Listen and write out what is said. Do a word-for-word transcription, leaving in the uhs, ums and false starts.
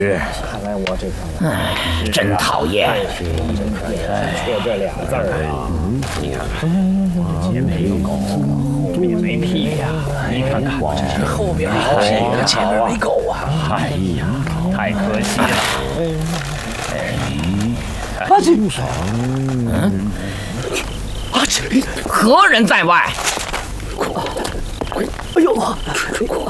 看来我这个， 哎，真讨厌！ 错这俩字儿啊！ 你看看，也没狗，也没屁呀！你看看，我这是后边好谁呀？前面没狗啊！哎呀，太可惜了！哎，阿金，嗯，阿金，何人在外？ 哎呦，